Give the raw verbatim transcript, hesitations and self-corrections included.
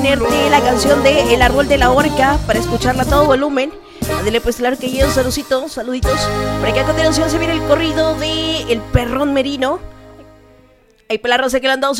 ponerte la canción de El Árbol de la Orca para escucharla a todo volumen. Dile pues claro que yo, saluditos, saluditos. Por aquí a continuación se viene el corrido de El Perrón Merino. Hay la raza que le han dado